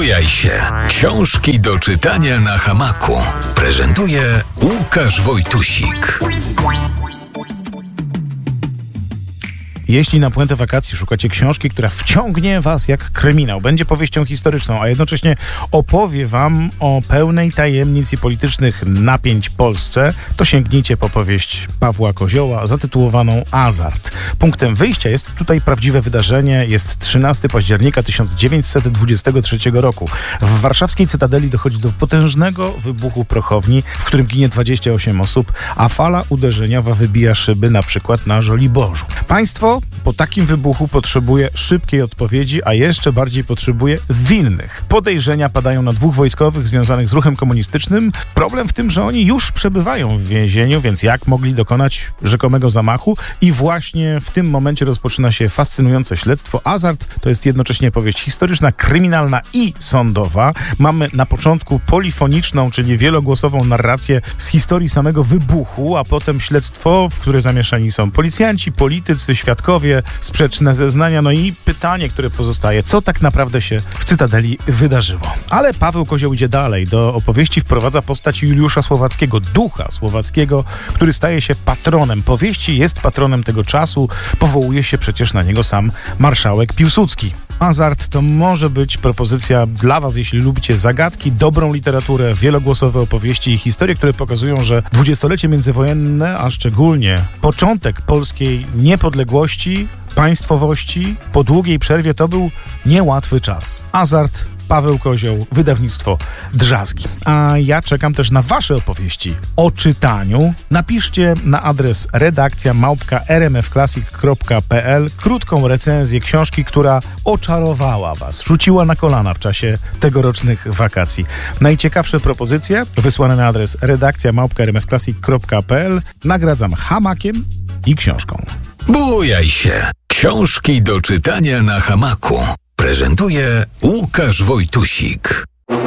Bujaj się. Książki do czytania na hamaku. Prezentuje Łukasz Wojtusik. Jeśli na puentę wakacji szukacie książki, która wciągnie was jak kryminał, będzie powieścią historyczną, a jednocześnie opowie wam o pełnej tajemnic i politycznych napięć Polsce, to sięgnijcie po powieść Pawła Kozioła zatytułowaną Azart. Punktem wyjścia jest tutaj prawdziwe wydarzenie. Jest 13 października 1923 roku. W warszawskiej Cytadeli dochodzi do potężnego wybuchu prochowni, w którym ginie 28 osób, a fala uderzeniowa wybija szyby na przykład na Żoliborzu. Państwo po takim wybuchu potrzebuje szybkiej odpowiedzi, a jeszcze bardziej potrzebuje winnych. Podejrzenia padają na dwóch wojskowych związanych z ruchem komunistycznym. Problem w tym, że oni już przebywają w więzieniu, więc jak mogli dokonać rzekomego zamachu? I właśnie w tym momencie rozpoczyna się fascynujące śledztwo. Azart to jest jednocześnie powieść historyczna, kryminalna i sądowa. Mamy na początku polifoniczną, czyli wielogłosową narrację z historii samego wybuchu, a potem śledztwo, w które zamieszani są policjanci, politycy, świadkowie, sprzeczne zeznania, no i pytanie, które pozostaje, co tak naprawdę się w Cytadeli wydarzyło. Ale Paweł Kozioł idzie dalej. Do opowieści wprowadza postać Juliusza Słowackiego, ducha słowackiego, który staje się patronem powieści, jest patronem tego czasu, powołuje się przecież na niego sam marszałek Piłsudski. Azart to może być propozycja dla was, jeśli lubicie zagadki, dobrą literaturę, wielogłosowe opowieści i historie, które pokazują, że dwudziestolecie międzywojenne, a szczególnie początek polskiej niepodległości, państwowości, po długiej przerwie to był niełatwy czas. Azart, Paweł Kozioł, wydawnictwo Drzazgi. A ja czekam też na wasze opowieści o czytaniu. Napiszcie na adres redakcja@rmfclassic.pl krótką recenzję książki, która oczarowała was, rzuciła na kolana w czasie tegorocznych wakacji. Najciekawsze propozycje wysłane na adres redakcja@rmfclassic.pl nagradzam hamakiem i książką. Bujaj się. Książki do czytania na hamaku. Prezentuje Łukasz Wojtusik.